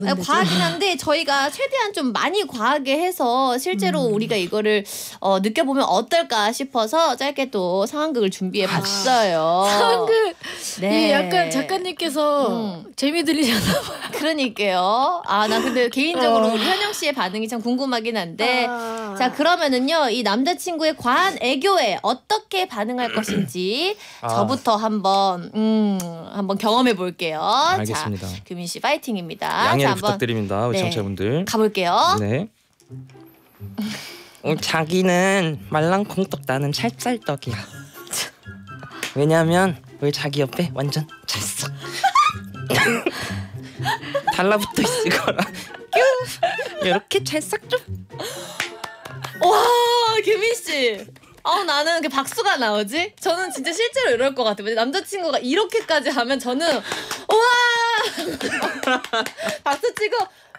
과하긴 한데 저희가 최대한 좀 많이 과하게 해서 실제로 우리가 이거를 느껴보면 어떨까 싶어서 짧게 또 상황극을 준비해 봤어요. 상황극. 네. 이 약간 작가님께서 재미 들리셨나 봐요. 그러니까요. 나 근데 개인적으로 우리 현영 씨의 반응이 참 궁금하긴 한데 자 그러면은요 이 남자친구의 과한 애교에 어떻게 반응할 것인지 저부터 한번 경험해 볼게요. 알겠습니다. 자, 규민 씨 파이팅입니다. 양해를 자, 부탁드립니다. 우리 청취자분들. 가볼게요. 네. 자기는 말랑콩떡 나는 찰쌀떡이야. 왜냐면 우리 자기 옆에 완전 찰싹 달라붙어 있을 거라. 이렇게 찰싹 좀. 와 규민 씨. 나는 그 박수가 나오지? 저는 진짜 실제로 이럴 것 같아요. 남자친구가 이렇게까지 하면 저는 우와 박수 치고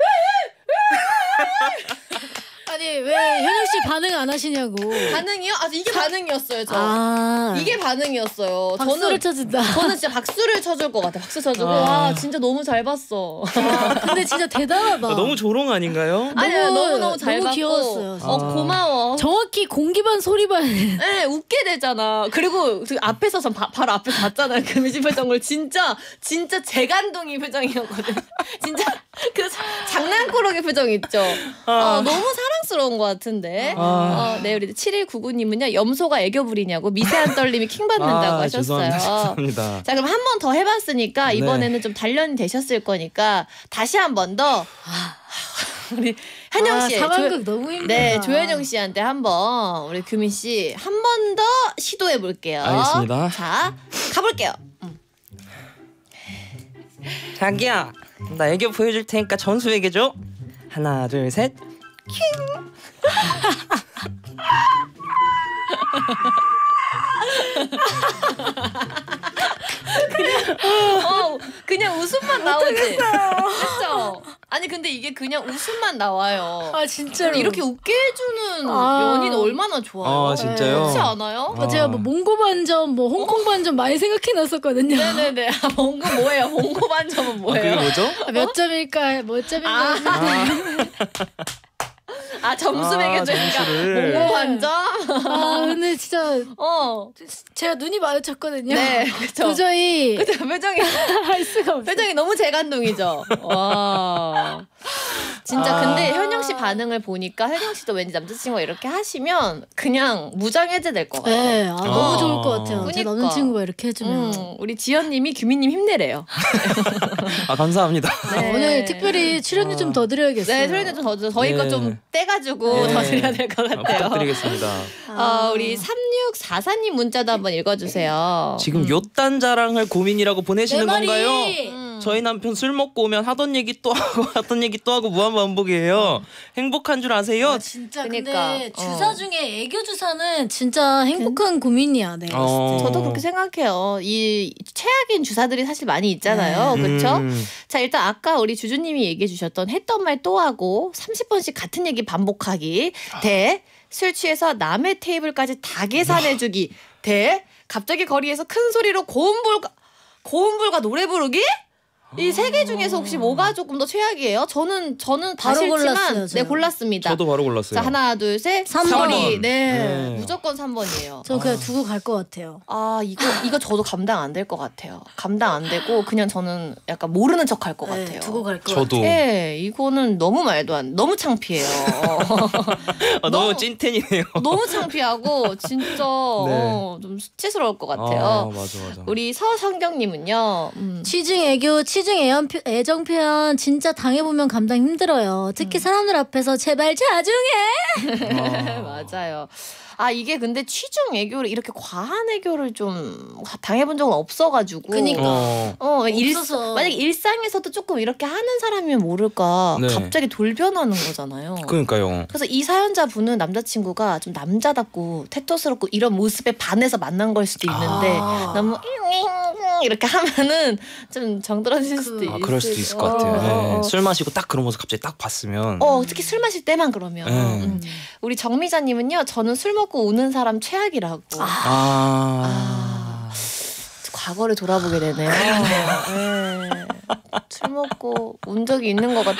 아니 왜 현영 씨 반응 안 하시냐고. 반응이요? 이게 반응이었어요. 저. 이게 반응이었어요. 박수를 쳐준다. 저는 진짜 박수를 쳐줄 것 같아. 박수 쳐주고 와 진짜 너무 잘 봤어. 근데 진짜 대단하다. 너무 조롱 아닌가요? 아니요 너무 잘 너무 봤고. 귀여웠어요. 고마워. 정확히 공기 반 소리 반. 네 웃게 되잖아. 그리고 그 앞에서 바로 앞에서 봤잖아요. 그 미지 표정을 진짜 재간둥이 표정이었거든. 진짜 그 장난꾸러기 표정 있죠. 너무 사랑스러운 것 같은데. 네 우리 7199님은요 염소가 애교 부리냐고 미세한 떨림이 킹 받는다고 하셨어요. 죄송합니다. 자 그럼 한 번 더 해봤으니까 이번에는 좀 단련이 되셨을 거니까 다시 한 번 더 우리 현영 씨 상황극 너무 힘들다. 네 조현영 씨한테 한번 우리 규민 씨 한 번 더 시도해 볼게요. 알겠습니다. 자 가볼게요. 자기야 나 애교 보여줄 테니까 전수해줘. 하나 둘 셋. 그냥 웃음만 나오지. 그렇죠. 아니 근데 이게 그냥 웃음만 나와요. 진짜로 이렇게 웃게 해주는 연인 얼마나 좋아요. 진짜요? 그렇지 않아요? 제가 몽고 반점, 홍콩 반점 많이 생각해놨었거든요. 네네네. 몽고 뭐예요? 몽고 반점은 뭐예요? 그게 뭐죠? 몇 점일까? 점수 매겨주니까 몽고 반점. 근데 진짜 제가 눈이 마주쳤거든요. 네, 그쵸. 도저히 그쵸, 표정이 할 수가 없어요. 표정이 너무 재간둥이죠. 와. 진짜 근데 현영 씨 반응을 보니까 현영 씨도 왠지 남자친구가 이렇게 하시면 그냥 무장해제 될 것 같아요. 네, 너무 좋을 것 같아요. 제 그러니까. 남자친구가 이렇게 해주면. 우리 지연님이 규민님 힘내래요. 감사합니다. 네. 오늘 특별히 출연료 좀 더 드려야겠어요. 네, 출연료 좀 더 줘. 저희 거 좀 떼가지고 더 드려야 될 것 같아요. 부탁드리겠습니다. 우리 3644님 문자도 한번 읽어주세요. 지금 요딴 자랑을 고민이라고 보내시는 내 말이. 건가요? 저희 남편 술 먹고 오면 하던 얘기 또 하고 하던 얘기 또 하고 무한반복이에요. 행복한 줄 아세요? 진짜 그러니까. 근데 주사 중에 애교 주사는 진짜 행복한 고민이야. 네. 저도 그렇게 생각해요. 이 최악인 주사들이 사실 많이 있잖아요. 그렇죠? 자 일단 아까 우리 주주님이 얘기해 주셨던 했던 말 또 하고 30번씩 같은 얘기 반복하기 대 술 취해서 남의 테이블까지 다 계산해주기 대 갑자기 거리에서 큰 소리로 고음불가 노래 부르기? 이 세 개 중에서 혹시 뭐가 조금 더 최악이에요? 저는 다 바로 싫지만 골랐어요, 네 골랐습니다. 저도 바로 골랐어요. 자 하나 둘 셋 3번. 네. 무조건 3번이에요. 저 그냥 두고 갈 것 같아요. 이거 저도 감당 안 될 것 같아요. 감당 안 되고 그냥 저는 약간 모르는 척 할 것 같아요. 두고 갈 것 저도. 같아요. 네, 이거는 너무 너무 창피해요. 너무 찐텐이네요. 너무 창피하고 진짜 좀 수치스러울 것 같아요. 맞아. 우리 서성경님은요. 취중 애교, 취중 애정 표현 진짜 당해보면 감당 힘들어요. 특히 사람들 앞에서 제발 자중해. 맞아요. 이게 근데 취중 애교를 이렇게 과한 애교를 좀 당해본 적은 없어가지고. 그니까. 없어서. 만약 일상에서도 조금 이렇게 하는 사람이면 모를까. 네. 갑자기 돌변하는 거잖아요. 그러니까요. 그래서 이 사연자분은 남자친구가 좀 남자답고 태토스럽고 이런 모습에 반해서 만난 걸 수도 있는데 너무 이렇게 하면은 좀 정들어질 수도 있어요. 그럴 수도 있을 것 같아요. 네. 술 마시고 딱 그런 모습 갑자기 딱 봤으면. 특히 술 마실 때만 그러면. 우리 정미자님은요. 저는 술 먹고 우는 사람 최악이라고. 과거를 돌아보게 되네요. 술 먹고 운 적이 있는 것 같아요.